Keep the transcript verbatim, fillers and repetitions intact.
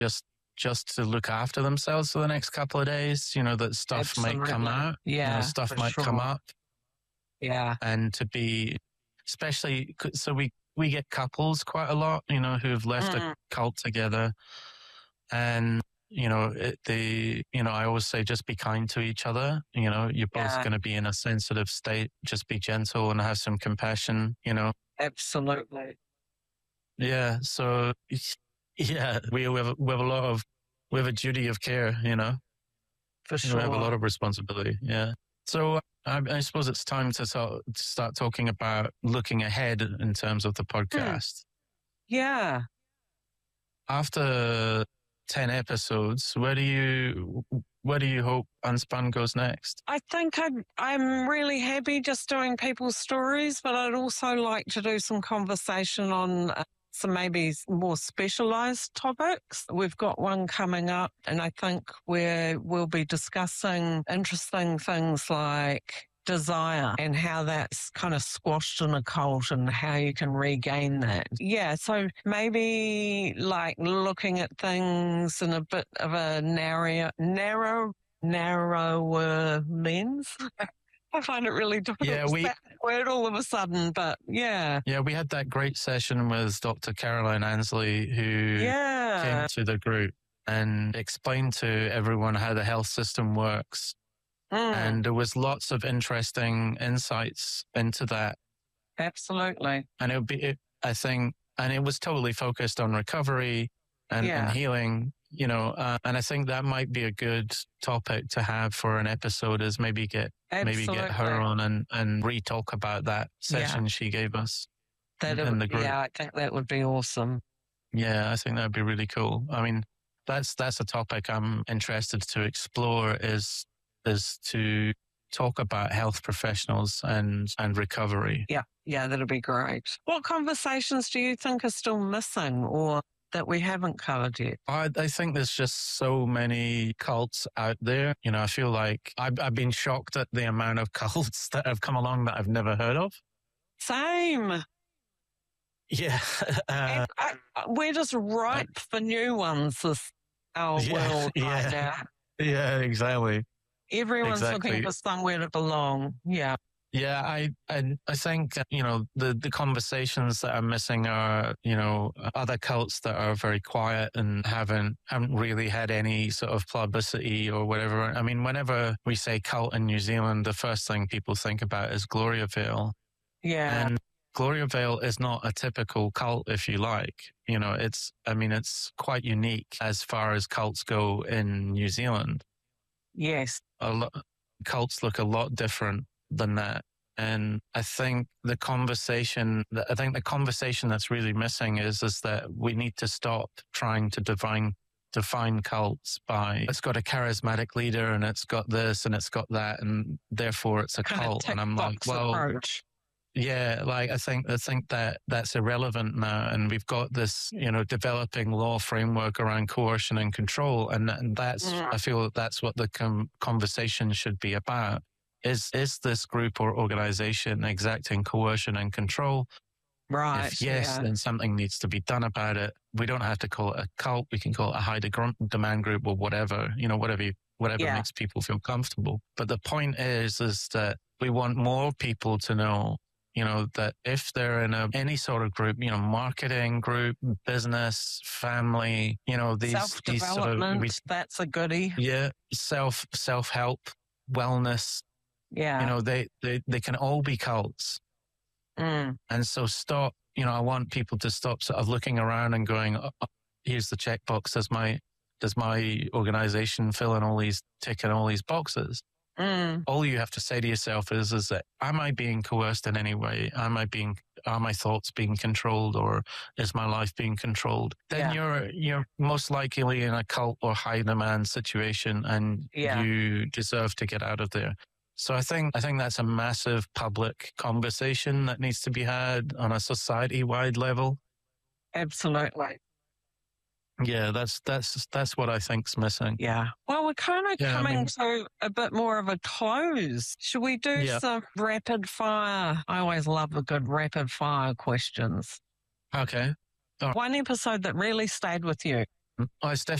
just just to look after themselves for the next couple of days, you know, that stuff Absolutely. might come out. Yeah. You know, stuff might sure. come up. Yeah. And to be, especially, so we, we get couples quite a lot, you know, who've left mm. a cult together. And, you know, it, the, you know, I always say just be kind to each other. You know, you're both yeah. going to be in a sensitive state. Just be gentle and have some compassion, you know. Absolutely. Yeah. So, yeah, we, we, have, we have a lot of, we have a duty of care, you know. For sure. We have a lot of responsibility. Yeah. So I, I suppose it's time to, talk, to start talking about looking ahead in terms of the podcast. Yeah. After ten episodes, where do you where do you hope Unspun goes next? I think I'm, I'm really happy just doing people's stories, but I'd also like to do some conversation on uh, some maybe more specialised topics. We've got one coming up, and I think we're, we'll be discussing interesting things like desire and how that's kind of squashed in a cult and how you can regain that. Yeah, so maybe like looking at things in a bit of a narrow, narrow, narrower lens. I find it really difficult yeah, to we, say that word all of a sudden, but yeah. Yeah, we had that great session with Doctor Caroline Ansley, who yeah. came to the group and explained to everyone how the health system works. Mm. And there was lots of interesting insights into that. Absolutely. And it would be, it, I think, and it was totally focused on recovery and, yeah. and healing, you know, uh, and I think that might be a good topic to have for an episode is maybe get, Absolutely. maybe get her on and, and re-talk about that session yeah. she gave us that in, in the group. Yeah, I think that would be awesome. Yeah, I think that would be really cool. I mean, that's, that's a topic I'm interested to explore is, is to talk about health professionals and, and recovery. Yeah, yeah, that'll be great. What conversations do you think are still missing or that we haven't covered yet? I, I think there's just so many cults out there. You know, I feel like I've, I've been shocked at the amount of cults that have come along that I've never heard of. Same. Yeah. Uh, I, we're just ripe uh, for new ones, this our yeah, world right yeah, now. Yeah, exactly. Everyone's exactly. looking for somewhere to belong. Yeah. Yeah, I, I, I think, you know, the, the conversations that are missing are, you know, other cults that are very quiet and haven't, haven't really had any sort of publicity or whatever. I mean, whenever we say cult in New Zealand, the first thing people think about is Gloria Vale. Yeah. And Gloria Vale is not a typical cult, if you like. You know, it's, I mean, it's quite unique as far as cults go in New Zealand. Yes. A lot, cults look a lot different than that. And I think the conversation, I think the conversation that's really missing is, is that we need to stop trying to define, define cults by, it's got a charismatic leader and it's got this and it's got that and therefore it's a kind cult. Of and I'm like, well, approach. yeah, like I think, I think that that's irrelevant now. And we've got this, you know, developing law framework around coercion and control. And, and that's, mm. I feel that that's what the com- conversation should be about. Is, is this group or organization exacting coercion and control? Right. If yes, yeah. then something needs to be done about it. We don't have to call it a cult. We can call it a high de- demand group or whatever, you know, whatever, you, whatever yeah. makes people feel comfortable. But the point is, is that we want more people to know, you know, that if they're in a, any sort of group, you know, marketing group, business, family, you know, these, these sort of, we, that's a goodie. Yeah. Self, self-help, wellness. Yeah. You know, they, they, they can all be cults. Mm. And so stop, you know, I want people to stop sort of looking around and going, oh, here's the checkbox. Does my, does my organization fill in all these, tick in all these boxes? Mm. All you have to say to yourself is, is that, am I being coerced in any way? Am I being, are my thoughts being controlled or is my life being controlled? Then yeah. you're, you're most likely in a cult or high demand situation and yeah. you deserve to get out of there. So I think, I think that's a massive public conversation that needs to be had on a society-wide level. Absolutely. Yeah, that's, that's, that's what I think's missing. Yeah. Well, we're kind of yeah, coming I mean, to a bit more of a close. Should we do yeah. some rapid fire? I always love a good rapid fire questions. Okay. Oh. One episode that really stayed with you. Well, it's